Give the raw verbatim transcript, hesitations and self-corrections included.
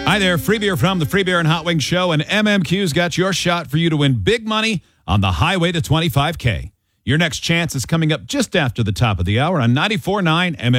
Hi there, Free Beer from the Free Beer and Hot Wings Show, and M M Q's got your shot for you to win big money on the highway to twenty-five K. Your next chance is coming up just after the top of the hour on ninety-four point nine M M Q.